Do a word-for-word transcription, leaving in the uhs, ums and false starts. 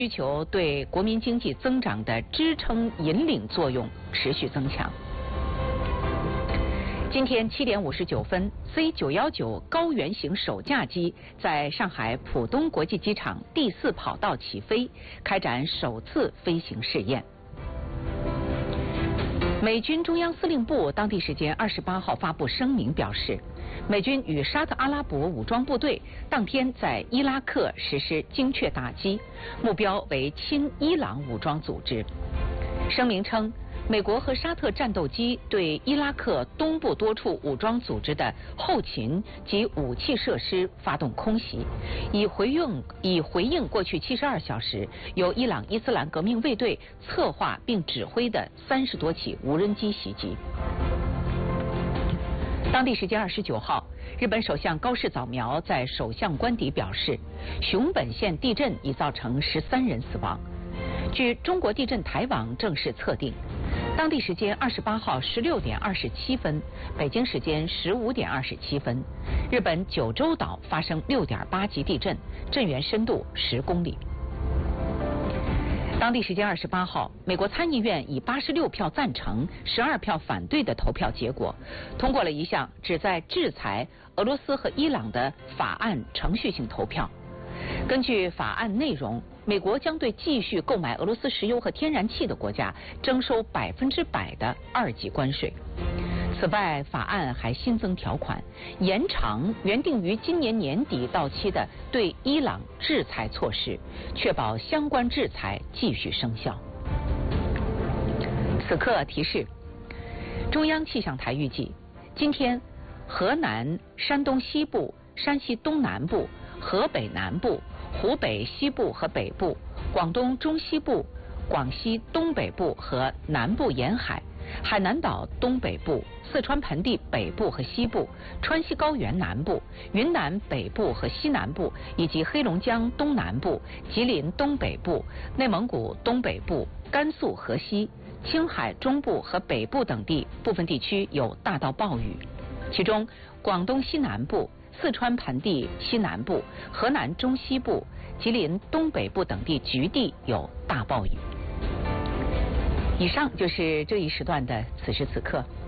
需求对国民经济增长的支撑引领作用持续增强。今天七点五十九分 ，C 九一九高原型首架机在上海浦东国际机场第四跑道起飞，开展首次飞行试验。美军中央司令部当地时间二十八号发布声明表示，美军与沙特阿拉伯武装部队当天在伊拉克实施精确打击，目标为亲伊朗武装组织。声明称，美国和沙特战斗机对伊拉克东部多处武装组织的后勤及武器设施发动空袭，以回应以回应过去七十二小时由伊朗伊斯兰革命卫队策划并指挥的三十多起无人机袭击。当地时间二十九号，日本首相高市早苗在首相官邸表示，熊本县地震已造成十三人死亡。据中国地震台网正式测定，当地时间二十八号十六点二十七分，北京时间十五点二十七分，日本九州岛发生六点八级地震，震源深度十公里。当地时间二十八号，美国参议院以八十六票赞成、十二票反对的投票结果，通过了一项旨在制裁俄罗斯和伊朗的法案程序性投票。根据法案内容，美国将对继续购买俄罗斯石油和天然气的国家征收百分之百的二级关税。此外，法案还新增条款，延长原定于今年年底到期的对伊朗制裁措施，确保相关制裁继续生效。此刻提示：中央气象台预计，今天河南、山东西部、山西东南部、河北南部、湖北西部和北部、广东中西部、广西东北部和南部沿海、海南岛东北部、四川盆地北部和西部、川西高原南部、云南北部和西南部，以及黑龙江东南部、吉林东北部、内蒙古东北部、甘肃河西、青海中部和北部等地部分地区有大到暴雨，其中广东西南部、四川盆地西南部、河南中西部、吉林东北部等地局地有大暴雨。以上就是这一时段的此时此刻。